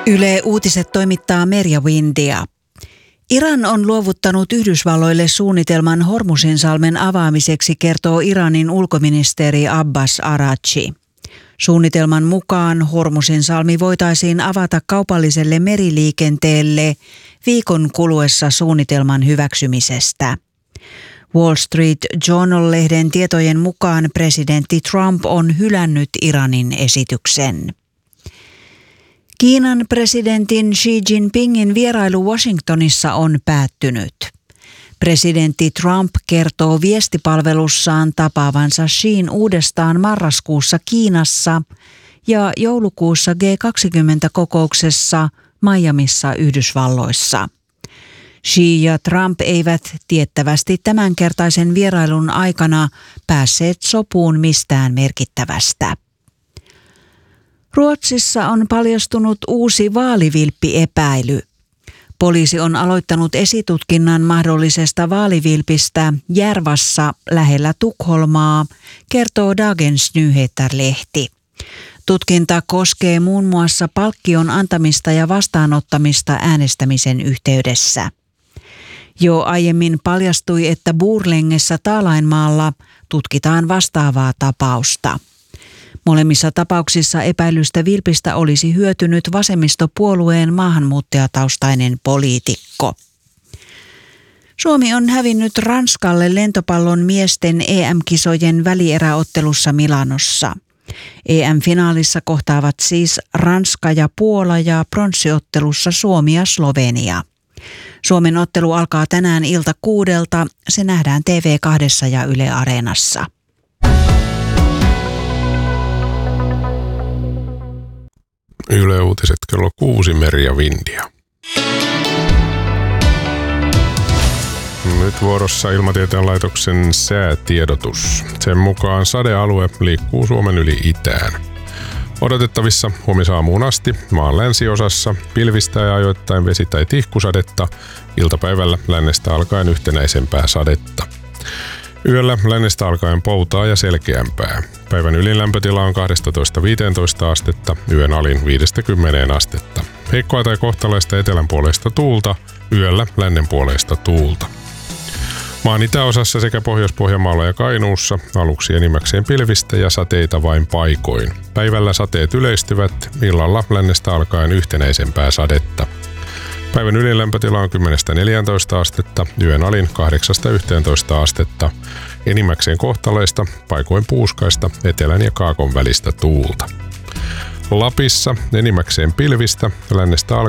Yle Uutiset toimittaa Merja Windia. Iran on luovuttanut Yhdysvalloille suunnitelman Hormuzinsalmen avaamiseksi, kertoo Iranin ulkoministeri Abbas Araghchi. Suunnitelman mukaan Hormuzinsalmi voitaisiin avata kaupalliselle meriliikenteelle viikon kuluessa suunnitelman hyväksymisestä. Wall Street Journal-lehden tietojen mukaan presidentti Trump on hylännyt Iranin esityksen. Kiinan presidentin Xi Jinpingin vierailu Washingtonissa on päättynyt. Presidentti Trump kertoo viestipalvelussaan tapaavansa Xiin uudestaan marraskuussa Kiinassa ja joulukuussa G20-kokouksessa Miamissa Yhdysvalloissa. Xi ja Trump eivät tiettävästi tämänkertaisen vierailun aikana päässeet sopuun mistään merkittävästä. Ruotsissa on paljastunut uusi vaalivilppiepäily. Poliisi on aloittanut esitutkinnan mahdollisesta vaalivilpistä Järvassa lähellä Tukholmaa, kertoo Dagens Nyheter-lehti. Tutkinta koskee muun muassa palkkion antamista ja vastaanottamista äänestämisen yhteydessä. Jo aiemmin paljastui, että Borlängessä Taalainmaalla tutkitaan vastaavaa tapausta. Molemmissa tapauksissa epäilystä vilpistä olisi hyötynyt vasemmistopuolueen maahanmuuttajataustainen poliitikko. Suomi on hävinnyt Ranskalle lentopallon miesten EM-kisojen välieräottelussa Milanossa. EM-finaalissa kohtaavat siis Ranska ja Puola ja pronssiottelussa Suomi ja Slovenia. Suomen ottelu alkaa tänään ilta 6. Se nähdään TV2 ja Yle Areenassa. Yle Uutiset kello 6, Merja Windia. Nyt vuorossa Ilmatieteen laitoksen säätiedotus. Sen mukaan sadealue liikkuu Suomen yli itään. Odotettavissa huomisaamuun asti maan länsiosassa pilvistä ja ajoittain vesi- tai tihkusadetta, iltapäivällä lännestä alkaen yhtenäisempää sadetta. Yöllä lännestä alkaen poutaa ja selkeämpää. Päivän ylin lämpötila on 12-15 astetta, yön alin 5-10 astetta. Heikkoa tai kohtalaista etelän puoleista tuulta, yöllä lännen puoleista tuulta. Maan itäosassa sekä Pohjois-Pohjanmaalla ja Kainuussa aluksi enimmäkseen pilvistä ja sateita vain paikoin. Päivällä sateet yleistyvät, illalla lännestä alkaen yhtenäisempää sadetta. Päivän ylin lämpötila on 10-14 astetta, yön alin 8-11 astetta, enimmäkseen kohtalaista, paikoin puuskaista, etelän ja kaakon välistä tuulta. Lapissa enimmäkseen pilvistä, lännestä alkaen